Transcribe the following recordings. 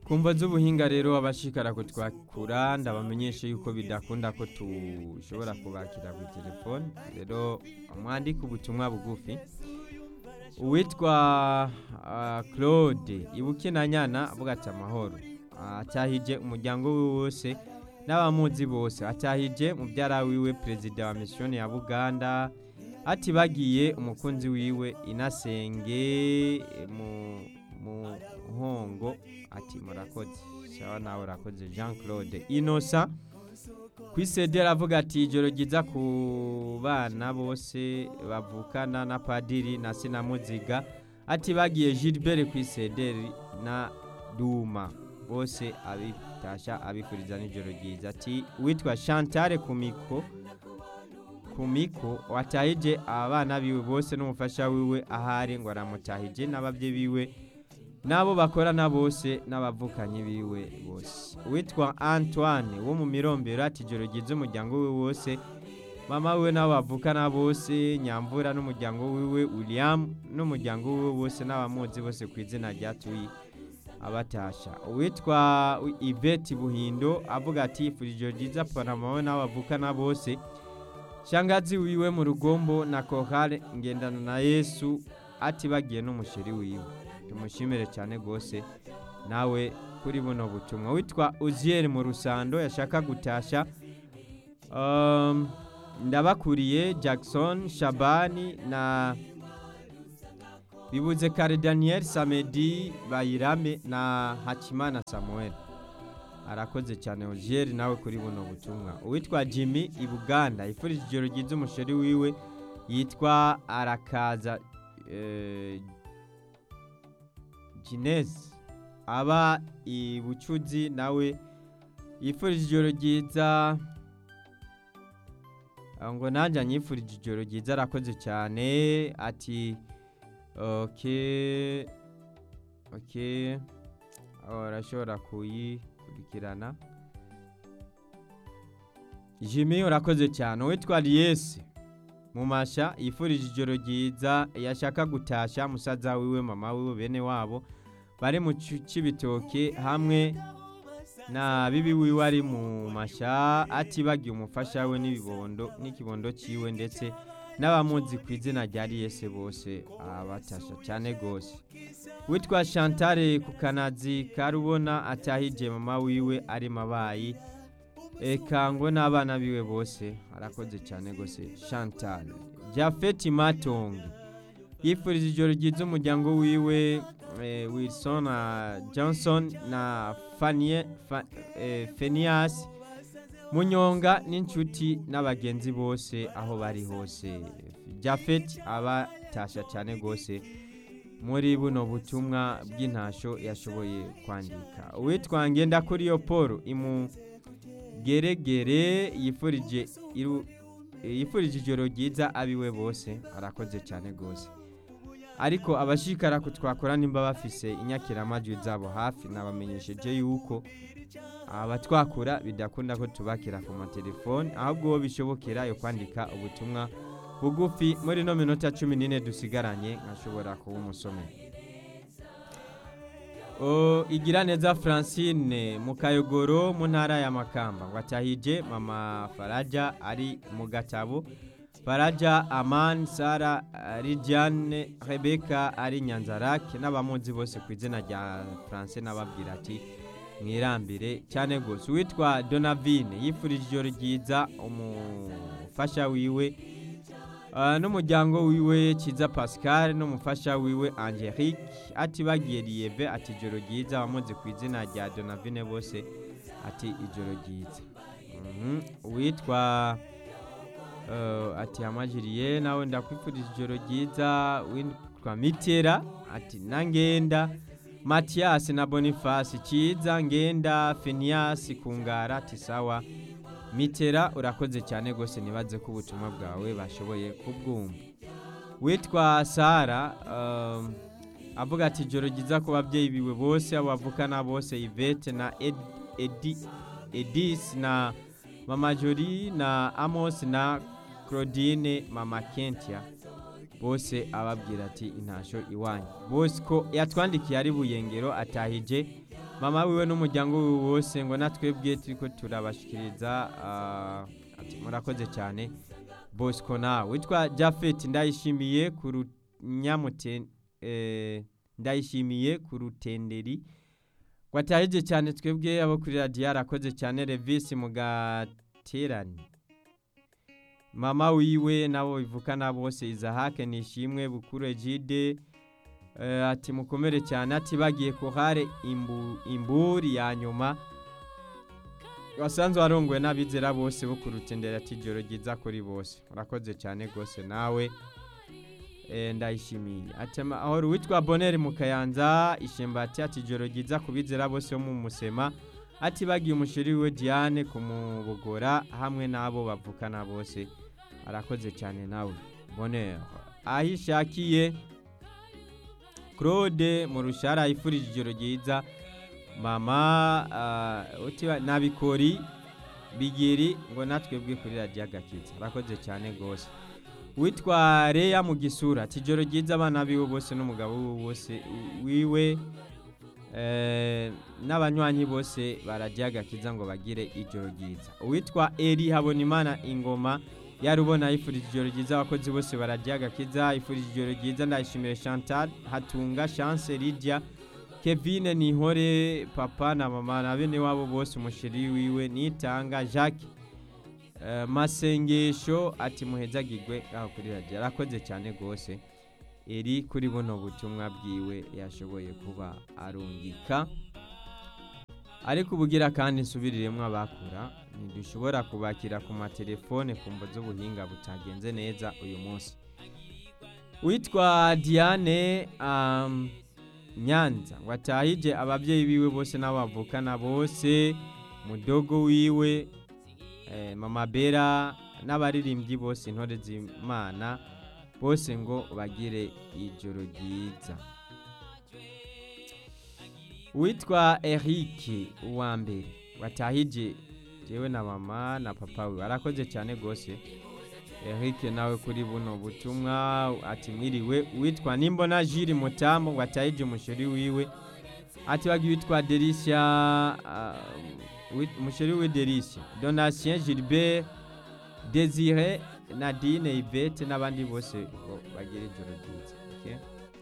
kumva z'ubuhinga rero abashikara kutwakura ndabamenyeshe yuko bidakunda ko tushobora kubakira ku telefone rero mwandika ubutumwa bugufi uwitwa Claude Ibukinanyana avuga ati amahoro atahije umuryango we wose n'abamuzi bose atahije mubyara wiwe president wa mission ya Buganda ati bagiye umukunzi wiwe Inasenge mu hongo ati murakoze sawa nawe urakoze Jean Claude Inosa kwisedera avuga ati ijoro giza ku bana bose bavukana na padiri na sinamuziga ati bagiye Gilbert kwisederi na Duma bose abitasha abifuriza n'ijoro giza ati witwa Chantal kumiko watahije abana biwe bose n'umufasha wiwe ahari ngo aramutahije n'abavye biwe nabo bakorana bose n'abavukanye biwe bose witwa Antoine wo mu Mirombero ati joro gize umuryango we wose mama we nabo bavukana bose Nyamvura n'umuryango wiwe William n'umuryango we wose n'abamuzi bose kwizina rya Tuyi abatasha witwa Yvette Buhindo avuga ati furijo giza Panama we nabo bavukana bose shangazi wiwe mu Rugombo na Kohale ngendana na Yesu ati bagiye n'umusheri wiwe tumushimire cyane gose nawe kuri buno butumwa witwa Uziel mu Rusando yashaka gutasha ndabakuriye Jackson Shabani na bibuze kare Daniel Samedi Bayirame na Hakimana Samuel arakoze cyane Uziel nawe kuri buno butumwa witwa Jimmy Ibuganda ifurije ijoro gize umusheri wiwe yitwa Arakaza Ginez aba ibucuzi nawe yifurije ijoro giza ngo nanje nyifurije ijoro giza arakoze cyane ati okay arashobora kuyikurikirana Jimmy urakoze cyane witwa Lies Mumasha yifurije ijoro giza yashaka gutasha musaza wiwe mama wiwe bene wabo bari mu Cibitoke hamwe na bibi wiwe ari mu Masha ati bagiye umufasha we n'ikibondo ciwe ndetse n'abamuzi kwizina rya Lies bose abatasha cyane gose witwa Chantal ku Kanazi karubona atahije mama wiwe ari mabayi eka ngo n'abana biwe bose arakoze cyane gose Chantal Jafeti Matongi yifurije ijoro gize umuryango wiwe Wilson na Johnson na Phineas Munyonga n'inshuti n'abagenzi bose aho bari hose Jafeti abatasha cyane gose muri buno butumwa bw'intasho yashoboye kwandika witwa Ngenda kuri yo Paul imu geregere yifurije ijoro giza abiwe bose arakoze cyane gose ariko abashikara kutwakora nimba bafise inyakiramajwi zabo hafi nabamenyesheje yuko abatwakura bidakunda ko tubakira ku matelefone ahubwo bishobokera yo kwandika ubutumwa bugufi muri no minota 14 dusigaranye nkashobora kuba umusomero igira neza Francine mu Kayogoro mu ntara ya Makamba watahije mama Faraja ari mu Gatabo Faraja Aman Sara Ridiane Rebecca ari Nyanzarake n'abamuzi bose kwizina rya France nababwira ati mwirambire cyane gose witwa Donavine yifurije ijoro giza umufasha wiwe n'umuryango wiwe Kiza Pascal n'umufasha wiwe Angelique ati bagiye Lieve ati ijoro giza abamuzi kwizina rya Donavine bose ati ijoro giza witwa ati amajiriye nawe ndakwifurije ijoro giza witwa Mitera ati nangenda Mathias na Boniface Kiza ngenda Phineas Kungara ati sawa Mitera urakoze cyane gose nibaze ko ubutumwa bwawe bashoboye kubwumva witwa Sara avuga ati ijoro giza ko bavyeyi biwe bose abavukana bose Yvette na Edis na Mama Jolie na Amos na Claudine Mama Kentia bose ababwira ati intasho iwanyu bose ko yatwandikiye ari Buyengero atahije mama wiwe n'umuryango wiwe wose ngo natwebwe turiko turabashikiriza ati murakoze cyane Bosco nawe witwa Jafet ndayishimiye ku ndayishimiye ku rutenderi watahije cyane twebwe abo kuri radio arakoze cyane Levis mugaterani mama wiwe nabo bivukana bose Izahake nishimwe bukuru Ejide ati mukomere cyane ati bagiye kohare imburi ya nyuma basanzwe arongwe n'abizera bose bo kurutendera ati joro giza kuri bose urakoze cyane gose nawe ndayishimiye ati aho witwa Bonheur Mukayanza ishembati ati joro giza kubizera bose mu musema ati bagiye umushiri we Diane kumubugora hamwe nabo bavukana bose arakoze cyane nawe Bonheur ahishakiye Claude mu rushara ifurije ijoro ryiza mama utiba nabikori bigiri ngo natwebwe kuri radio Agakiza arakoze cyane gose witwa Reya mu gisura ati joro ryiza abana biwe bose n'umugabo wose wiwe n'abanywanyi bose barajya Agakiza ngo bagire ijoro ryiza witwa Eri Habonimana ingoma yarubona ifurije ijoro ryiza abakozi bose barajya Agakiza ifurije ijoro ryiza ndayishimire Chantal Hatunga Chance Lydia Kevin Nihore papa na mama na bene wabo bose umushiri wiwe nitanga Jacques masengesho ati muhezagirwe aho kuri radio arakoze cyane gose eri kuri buno butumwa bwiwe yashoboye kuba arungika ariko ubugira kandi nsubiriremwe abakura ntidushobora kubakira ku matelefone kumvo z'ubuhinga butagenze neza uyu munsi witwa Diane Nyanza watahije ababyeyi biwe bose n'abavukana bose mudogo wiwe mama Bera n'abaririmbyi bose intore z'Imana bose ngo bagire ijoro ryiza witwa Eric uwambere watahije jewe na mama na papa we arakoze cyane gose Eric nawe kuri buno butumwa ati mwiriwe witwa Nimbona Jules Mutambo watahije umusheri wiwe ati bagi witwa Delicia umusheri we Delicia Donatien Gilbert Désiré Nadine Yvette n'abandi bose bagire ijoro ryiza okay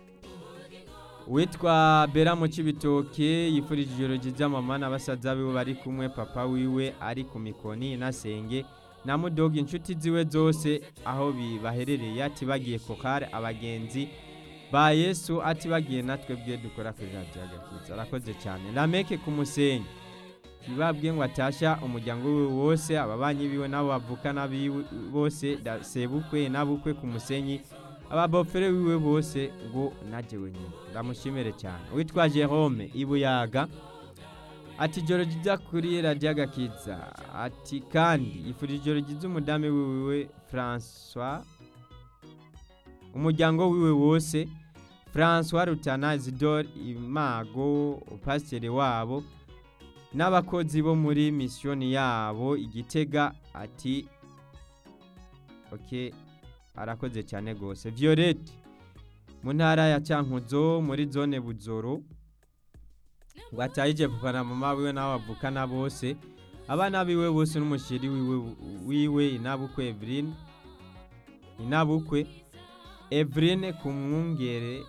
witwa Bera mu Cibitoke yifurije ijoro ryiza mama n'abasaza biwe bari kumwe papa wiwe ari ku mikoni nasenge na mudogi inshuti ziwe zose aho bibaherereye ati bagiye kokare abagenzi ba Yesu ati bagiye natwebwe dukora kuri radio Agakiza arakoze cyane Lameke ku Musenyi bibabwiye ngo atasha umuryango we wose ababanyi biwe nabo bavukana biwe bose sebukwe nabukwe ku Musenyi ababofere wiwe bose ngo naje wenyine ndamushimire cyane witwa Jerome Ibuyaga ati joro ryiza kuri radio Agakiza ati kandi yifurije ijoro ryiza umudame wiwe François umuryango wiwe wose François Rutana Zidor Imago pasteur wabo n'abakozi bo muri mission yabo Igitega ati okay arakoze cyane gose Violette mu ntara ya Cankuzo muri zone Buzoro watahije papa na mama wiwe n'abavukana bose abana biwe bose n'umushiri wiwe inabukwe Evrine kumwungere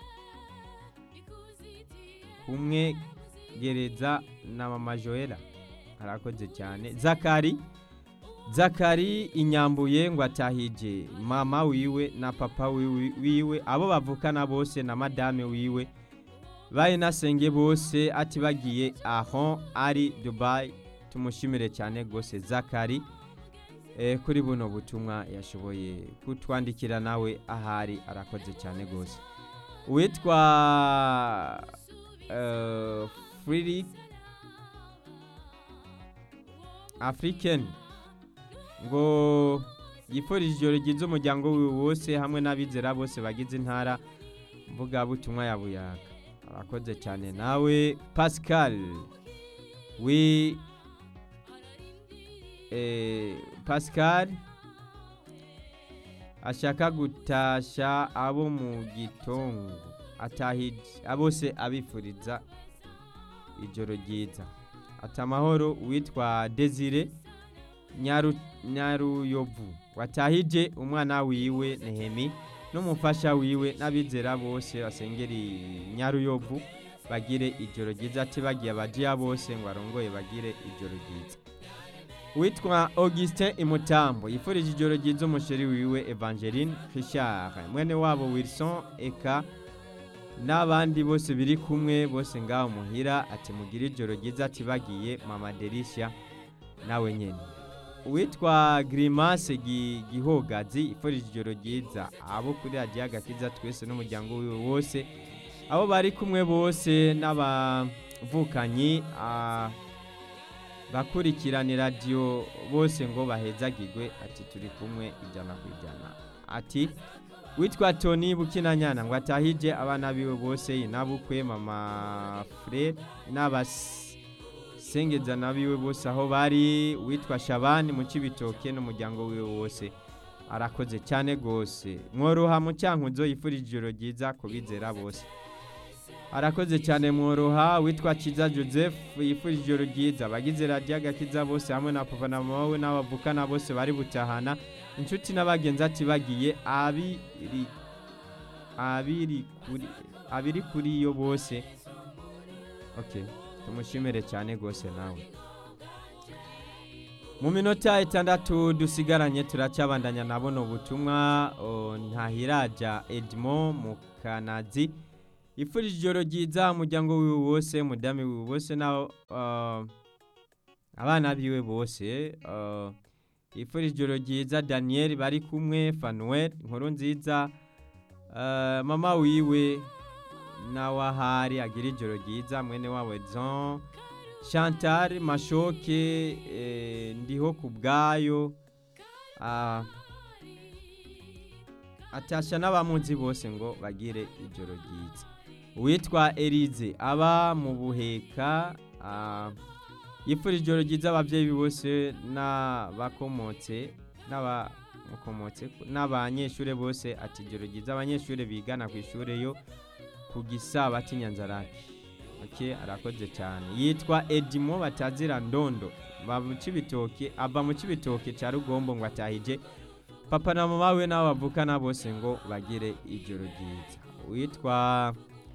kumwe gereza na mama Joella arakoze cyane Zakari inyambuye ngo atahije mama wiwe na papa wiwe abo bavukana bose na madame wiwe baye nasenge bose ati bagiye aho ari Dubai tumushimire cyane gose Zakari kuri buno butumwa yashoboye kutwandikira nawe ahari arakoze cyane gose witwa Free African ngo yifurije ijoro ryiza umuryango wiwe wose hamwe n'abizera bose bagize intara mvuga butumwa ya Buyaga arakoze cyane nawe Pascal Pascal ashaka gutasha abo mu Gitongo atahije abose abifuriza ijoro ryiza. Ati amahoro uwitwa Desire Nyaruyovu watahije umwana wiwe Nehemi n'umufasha wiwe n'abizera bose basengeri Nyaruyovu bagire ijoro ryiza. Ati bagiye abajiya bose ngo arongoye bagire ijoro ryiza. Witwa Augustin Imutambo yifurije ijoro ryiza umusheri wiwe Evangeline Richard mwene wabo Wilson eka n'abandi bose biri kumwe bose ngaho muhira. Ati mugire ijoro ryiza. Ati bagiye Mama Delicia nawe nyene. Witwa Grimace Gihogazi yifurije ijoro ryiza abo kuri Radio Agakiza twese n'umuryango wiwe wose abo bari kumwe bose n'abavukanyi bakurikirana radio bose ngo bahezagirwe. Ati turi kumwe ijana kwijana. Ati witwa Tony Bukinanyana ngo atahije abana biwe bose inabukwe Mama Frere n'abasengeza nabiwe bose aho bari. Witwa Shabani mu Cibitoke n'umuryango wiwe wose arakoze cyane gose. Mworoha mu Cyankuzo yifurije ijoro ryiza kubizera bose arakoze cyane Mworoha. Witwa Kiza Joseph yifurije ijoro ryiza bagize Radio Agakiza bose hamwe na papa na mama we n'abavukana bose bari butahana inshuti n'abagenzi. Ati bagiye abiri kuri yo bose. Okay, tumushimire cyane gose nawe. Mu minota 6 dusigaranye turacabandanya nabona ubutumwa. Ntahiraja Edmond Mukanazi yifurije ijoro ryiza umuryango wiwe wose mudami wiwe wose naho abana biwe bose. Yifurije ijoro ryiza Daniel bari kumwe Fanuel inkuru nziza mama wiwe nawahari agira ijoro ryiza mwene wawe Edson Chantal Mashoke ndiho kubgayo atasha n'abamuzi bose ngo bagire ijoro ryiza. Witwa Elize aba mu Buheka yifurije ijoro ryiza abavyeyi bose n'abakomotse n'abanyeshure bose. Ati ijoro ryiza abanyeshure bigana ku ishure yo ku Gisaba Nyanzarake. Okay, arakoze cyane. Yitwa Edimo batazira Ndondo aba mu Cibitoke cya Rugombo ngo atahije papa na mama we n'abo bavukana bose ngo bagire ijoro ryiza. Witwa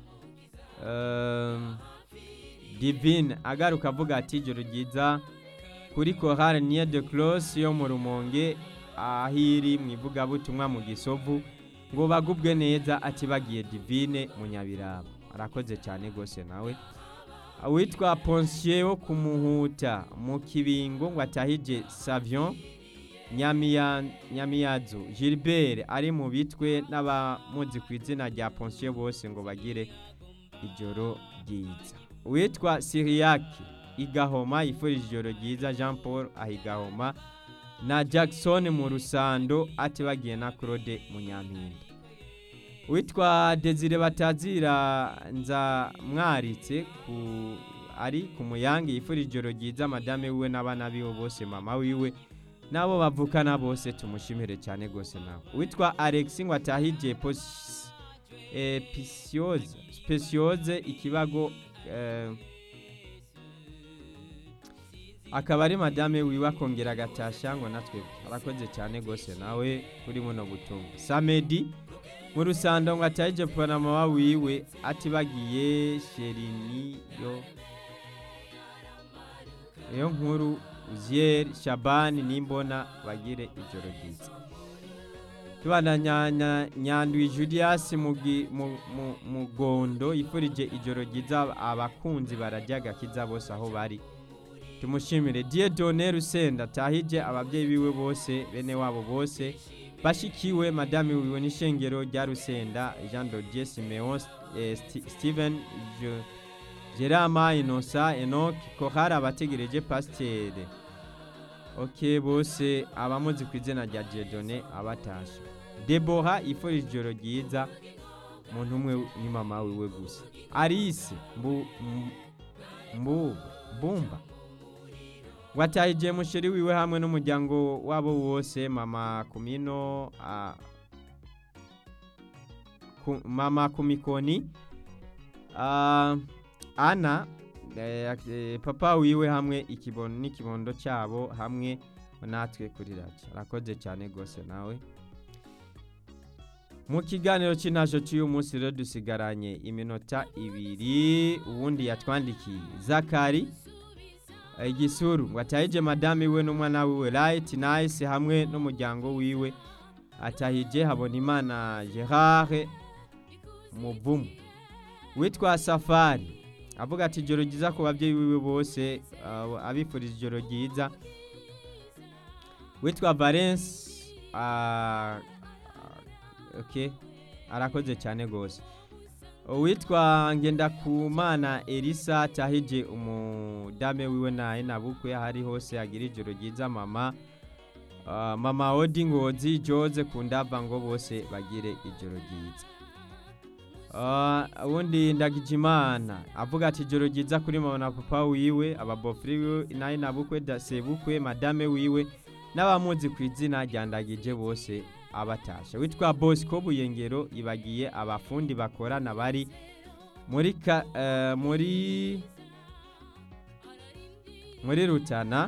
Divine agaruka avuga ati ijoro ryiza kuri Chorale Nier de Clos yo mu Rumonge ahiri mwivuga butumwa mu Gisovu ngo bagubwe neza. Ati bagiye Divine Munyabirabo arakoze cyane gose nawe. Witwa Ponsier wo kumuhuta mu Kibingo ngo atahije Savion Nyamiyazo Gilbert ari mu bitwe n'abamuzi ku izina rya Ponsier bose ngo bagire ijoro ryiza. Witwa Siriaki Igahoma yifurije ijoro ryiza Jean Paul ahigahoma na Jackson mu Rusando. Ati bagiye na Claude Munyampinda. Witwa Desire batazira nza mwaritse ari ku Muyange yifurije ijoro ryiza madame wiwe n'abana biwe bose mama wiwe nabo bavukana bose tumushimire cyane gose nawe. Witwa Alex ngo atahije Specioze ikibago akaba ari madame wiwe akongera gatasha ngo natwe arakoze cyane gose nawe kuri muno butumwa. Samedi mu Rusando ngo atahije papa mama wiwe. Ati bagiye Sherini yo nkuru Uzier Shabani nimbona bagire ijoro ryiza. Tubandanya Nyandwi Julius Mugondo yifurije ijoro ryiza abakunzi barajya Agakiza bose aho bari tumushimire. Dieudonne Rusenda tahije abavyeyi biwe bose bene wabo bose bashikiwe madame wiwe n'ishengero rya Rusenda Jean Dodier Simeon Steven Gerama Inosa Enoch Kohara abategereje Pasteur. Okay, bose abamuzi ku izina rya Dieudonne abatasha. Deborah yifurije ijoro ryiza muntu umwe ni mama wiwe gusa. Alice Bumba watahije musheri wiwe hamwe n'umuryango wabo wose mama Kumino mama Kumikoni Ana papa wiwe hamwe n'ikibondo cyabo hamwe natwe kuri radio. Arakoze cyane gose nawe. Mu kiganiro cy'intasho cy'uyu munsi rero dusigaranye iminota 2 ubundi yatwandikiye Zakari igisuru ngo atahije madame we n'umwana wiwe Light Nice hamwe n'umuryango wiwe atahije Habonimana Gerard Muvumu witwa Safari avuga ati ijoro ryiza ku bavyeyi wiwe bose abifuriza ijoro ryiza witwa Valence okay arakoze cyane gose witwa Ngendakumana Elisa tahije umudame wiwe naye nabukwe hari hose agira ijoro ryiza mama Odi Ngozi Jose kundava ngo bose bagire ijoro ryiza. Ubundi Ndagijimana avuga ati ijoro ryiza kuri mama na papa wiwe ababofri wiwe naye nabukwe dasebukwe madame wiwe n'abamuzi ku izina rya Ndagije bose abatasha. Witwa Bosco Buyengero ibagiye abafundi bakorana bari muri Rutana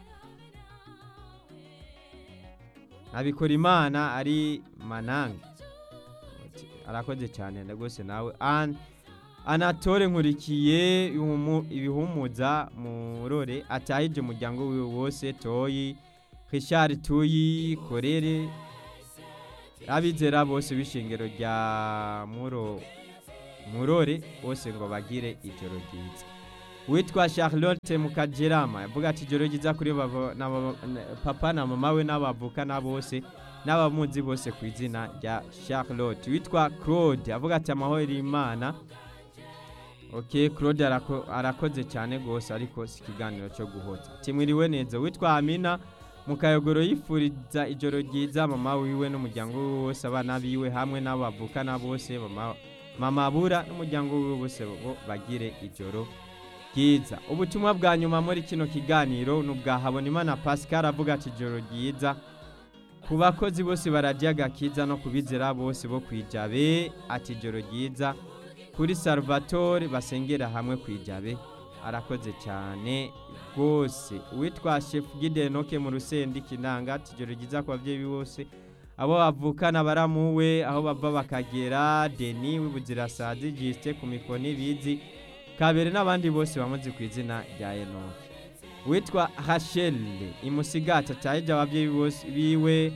abikora Imana ari Mananga. Arakoze cyane ndagose nawe Anatole Nkurikiye ibihumuza murore atahije umuryango wiwe wose Toyi Richard Tuyi Korere abizera bose bishingiro rya murore bose ngo bagire ijoro ryiza. Witwa Charlotte Mukajerama avuga ati ijoro ryiza kuri papa na mama we n'abavuka na bose n'abamuzi bose ku izina rya Charlotte. Witwa Claude avuga ati amahoro Imana. Okay, Claude arakoze cyane gose ariko sikiganiro cyo guhoza. Timwiriwe neza. Witwa Amina Mukayogoro yifuriza ijoro ryiza mama wiwe n'umuryango wiwe wose abana biwe hamwe n'abavuka na bose mama Bura n'umuryango wiwe bose bagire ijoro ryiza. Ubutumwa bwa nyuma muri kino kiganiro n'ubwa Habonimana Pascal avuga ati ijoro ryiza ku bakozi bose barajyaga kiza no kubizera bose bo kwijabe ati ijoro ryiza kuri Salvatore basengera hamwe kwijabe. Arakoze cyane gose. Witwa Chef Gidenoke mu Rusendi Kinanga ati ijoro ryiza ku bavyeyi bose abo bavukana baramuwe aho bava bakagera Deni wibuzirasazi Giste ku mikoni bizi kabere n'abandi bose bamuzi ku izina rya Enoke. Witwa Rachel imusigata tahije abavyeyi bose biwe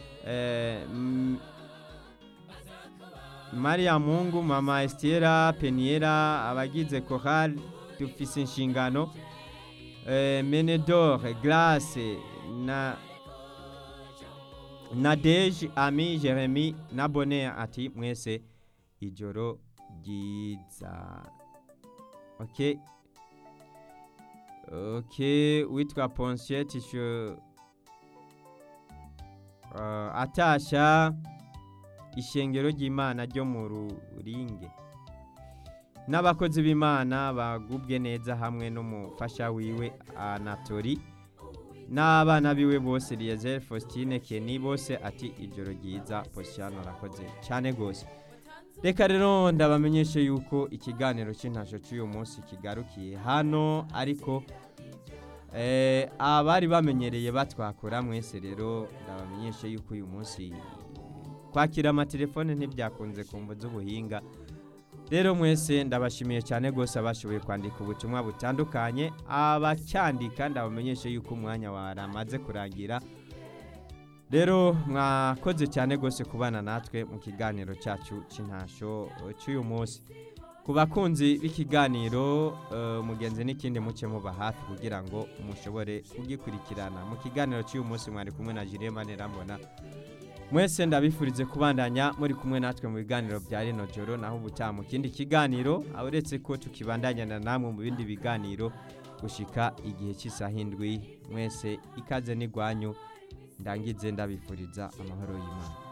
Maria Mungu mama Estera Peniera abagize Chorale dufise inshingano Menedor Glace na Nadege Ami Jeremy na Bonheur ati mwese ijoro ryiza. Okay, witwa Ponsiette atasha ishengero ry'Imana ryo mu Ruringe n'abakozi b'Imana bagubwe neza hamwe n'umufasha wiwe Anatori n'abana biwe bose Eliezer Faustine Kenny bose ati ijoro ryiza Posiano arakoze cyane gose. Reka rero ndabamenyeshe yuko ikiganiro cy'intasho cy'uyu munsi kigarukiye hano ariko abari bamenyereye batwakora mwese rero ndabamenyeshe yuko uyu munsi kwakira amatelefone ntibyakunze kumva z'ubuhinga. Rero mwese ndabashimiye cyane gose abashoboye kwandika ubutumwa butandukanye abacyandika ndabamenyeshe yuko umwanya waramaze kurangira. Rero mwakoze cyane gose kubana natwe mu kiganiro cyacu cy'intasho cy'uyu munsi. Ku bakunzi b'ikiganiro mugenze n'ikindi muce muba hafi kugira ngo mushobore kugikurikirana. Mu kiganiro cy'uyu munsi mwari kumwe na Julien Manirambona. Mwese ndabifurize kubandanya muri kumwe natwe mu biganiro bya rino joro naho ubutaha mu kindi kiganiro uretse ko tukibandanya namwe mu bindi biganiro gushika igihe cy'isaha 7. Mwese ikaze n'igwanyu ndangize ndabifuriza amahoro y'Imana.